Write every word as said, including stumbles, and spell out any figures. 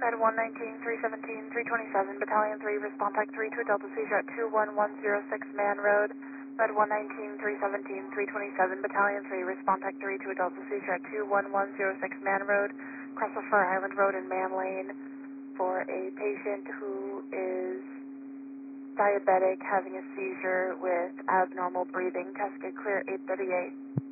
Med one nineteen, three seventeen, three twenty-seven, Battalion three, respond type three to a Delta seizure at two one one zero six Man Road. Med one nineteen, three seventeen, three twenty-seven, Battalion three, respond type three to a Delta seizure at two one one zero six Man Road, Christopher Island Road in Man Lane, for a patient who is diabetic, having a seizure with abnormal breathing. Test get clear eight thirty-eight.